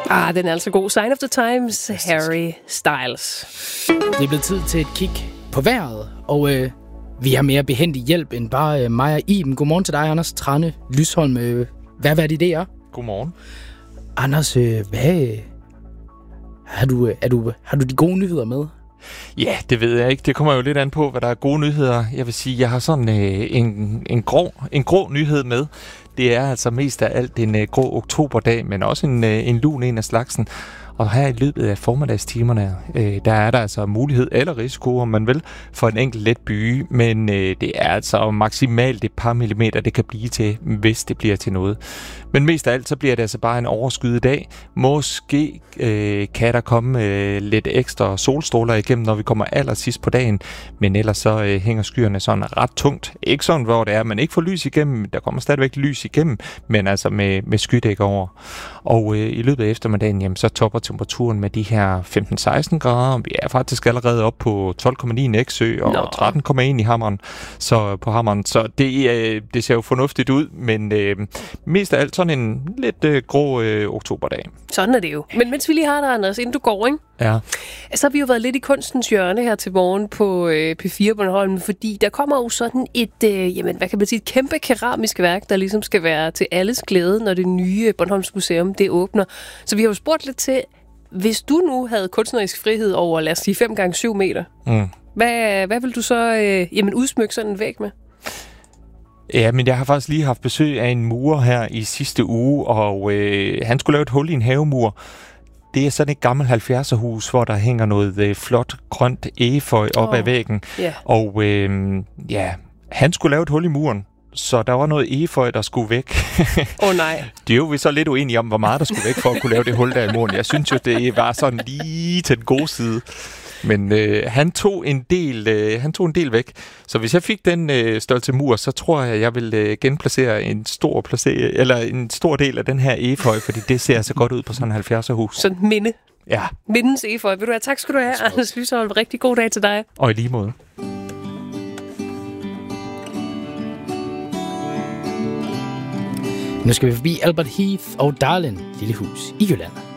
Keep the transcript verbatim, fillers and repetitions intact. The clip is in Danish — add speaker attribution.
Speaker 1: Ah, den er altså god. Sign of the Times, Harry Styles.
Speaker 2: Det er blevet tid til et kig på vejret, og øh, vi har mere behændig hjælp end bare øh, mig og Iben. Godmorgen til dig, Anders Trane Lysholm. Øh, hvad hvad er det, det er?
Speaker 3: Godmorgen.
Speaker 2: Anders, øh, hvad øh, har du, øh, er du, har du de gode nyheder med?
Speaker 3: Ja, det ved jeg ikke. Det kommer jo lidt an på, hvad der er gode nyheder. Jeg vil sige, jeg har sådan øh, en, en, grå, en grå nyhed med. Det er altså mest af alt en øh, grå oktoberdag, men også en, øh, en lun en af slagsen. Og her i løbet af formiddagstimerne, øh, der er der altså mulighed eller risiko, om man vil, for en enkelt let byge. Men øh, det er altså maksimalt et par millimeter, det kan blive til, hvis det bliver til noget. Men mest af alt, så bliver det altså bare en overskyet dag. Måske øh, kan der komme øh, lidt ekstra solstråler igennem, når vi kommer allersidst på dagen. Men ellers så øh, hænger skyerne sådan ret tungt. Ikke sådan, hvor det er, man ikke får lys igennem. Der kommer stadigvæk lys igennem, men altså med, med skydæk over. Og øh, i løbet af eftermiddagen, jamen, så topper temperaturen med de her femten til seksten grader. Vi er faktisk allerede op på tolv komma ni i Nexø og Nå. tretten komma en i Hammeren. Så på Hammeren. Så det, øh, det ser jo fornuftigt ud, men øh, mest af alt sådan en lidt øh, grå øh, oktoberdag.
Speaker 1: Sådan er det jo. Men mens vi lige har dig, Anders, inden du går, ikke?
Speaker 3: Ja.
Speaker 1: Så har vi jo været lidt i kunstens hjørne her til morgen på øh, P fire Bornholm, fordi der kommer jo sådan et, øh, jamen, hvad kan man sige, et kæmpe keramisk værk, der ligesom skal være til alles glæde, når det nye Bornholms Museum, det åbner. Så vi har jo spurgt lidt til, hvis du nu havde kunstnerisk frihed over, lad os sige, fem gange syv meter, mm. hvad, hvad vil du så øh, jamen, udsmykke sådan en væg med?
Speaker 3: Ja, men jeg har faktisk lige haft besøg af en murer her i sidste uge, og øh, han skulle lave et hul i en havemur. Det er sådan et gammelt halvfjerdserhus, hvor der hænger noget øh, flot grønt egeføj op oh. ad væggen. Yeah. Og øh, ja, han skulle lave et hul i muren. Så der var noget egeføj, der skulle væk.
Speaker 1: Åh oh, nej.
Speaker 3: Det er jo vi så lidt uenige om, hvor meget der skulle væk for at kunne lave det hul der i muren. Jeg synes jo, det var sådan lige til den gode side. Men øh, han tog en del, øh, han tog en del væk. Så hvis jeg fik den øh, størrelse mur, så tror jeg, jeg vil øh, genplacere en stor placere, eller en stor del af den her egeføj, fordi det ser så godt ud på sådan en halvfjerdserhus.
Speaker 1: Sådan en minde.
Speaker 3: Ja.
Speaker 1: Mindens egeføj. Vil du have tak skal du have, Anders Lysholm. Rigtig god dag til dig.
Speaker 3: Og i lige måde.
Speaker 2: Nu skal vi forbi Albert Heath og Darlin, lille hus i Jylland.